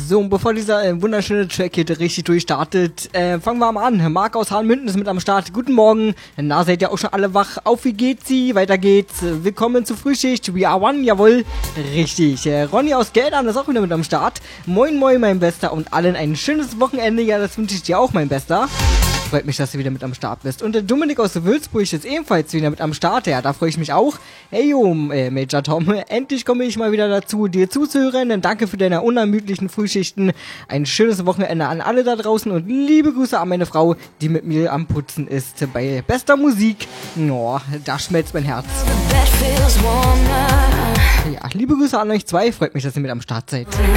So, und bevor dieser wunderschöne Track hier richtig durchstartet, fangen wir mal an. Marc aus Hahnmünden ist mit am Start. Guten Morgen. Na, seid ihr auch schon alle wach? Auf, wie geht's sie? Weiter geht's. Willkommen zur Frühschicht. We are one, jawohl. Richtig. Ronny aus Geldern ist auch wieder mit am Start. Moin, moin, mein Bester. Und allen ein schönes Wochenende. Ja, das wünsche ich dir auch, mein Bester. Freut mich, dass du wieder mit am Start bist. Und der Dominik aus Würzburg ist ebenfalls wieder mit am Start. Ja, da freue ich mich auch. Hey, yo, Major Tom. Endlich komme ich mal wieder dazu, dir zuzuhören. Dann danke für deine unermüdlichen Frühschichten. Ein schönes Wochenende an alle da draußen. Und liebe Grüße an meine Frau, die mit mir am Putzen ist. Bei bester Musik. Oh, da schmelzt mein Herz. Ja, liebe Grüße an euch zwei. Freut mich, dass ihr mit am Start seid.